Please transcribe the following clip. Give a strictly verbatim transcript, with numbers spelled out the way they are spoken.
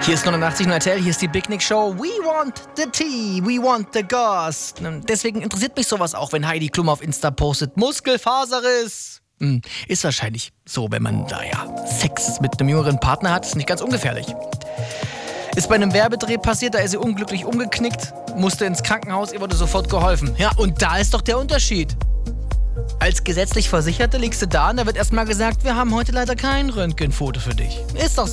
Hier ist neunundachtzig Komma neun R T L, hier ist die Big Nick Show. We want the tea, we want the ghost. Deswegen interessiert mich sowas auch, wenn Heidi Klum auf Insta postet. Muskelfaserriss. Hm, ist wahrscheinlich so, wenn man da ja Sex mit einem jüngeren Partner hat, ist nicht ganz ungefährlich. Ist bei einem Werbedreh passiert, da ist sie unglücklich umgeknickt, musste ins Krankenhaus, ihr wurde sofort geholfen. Ja, und da ist doch der Unterschied. Als gesetzlich Versicherte liegst du da und da wird erstmal gesagt, wir haben heute leider kein Röntgenfoto für dich. Ist doch so.